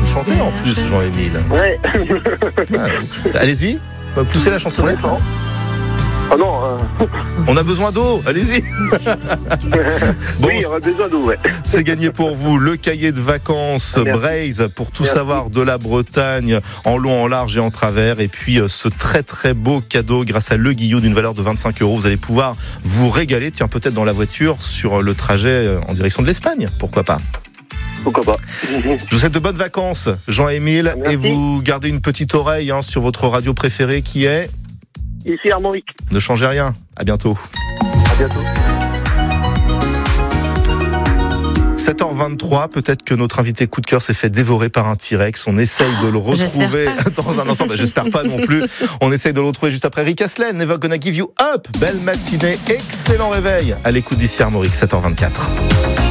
vous chanter en plus, Jean-Émile. Ouais. Allez-y, poussez la chansonnette. Oh non. On a besoin d'eau, allez-y. Bon, oui, on a besoin d'eau, ouais. c'est gagné pour vous, le cahier de vacances Braise pour tout savoir de la Bretagne en long, en large et en travers. Et puis ce très très beau cadeau grâce à Le Guillou d'une valeur de 25 €. Vous allez pouvoir vous régaler, tiens, peut-être dans la voiture sur le trajet en direction de l'Espagne, pourquoi pas. Pourquoi pas. Je vous souhaite de bonnes vacances, Jean-Émile. Merci. Et vous gardez une petite oreille sur votre radio préférée qui est... Ici Armorique. Ne changez rien, à bientôt. À bientôt. 7h23, peut-être que notre invité coup de cœur s'est fait dévorer par un T-Rex. On essaye de le retrouver dans un instant. J'espère pas non plus. On essaye de le retrouver juste après Rick Astley. Never Gonna Give You Up. Belle matinée, excellent réveil à l'écoute d'ici Armorique, 7h24.